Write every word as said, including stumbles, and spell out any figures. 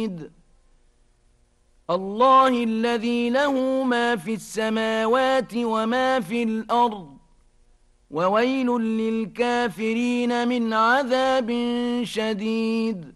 شديد الله الذي له ما في السماوات وما في الأرض وويل للكافرين من عذاب شديد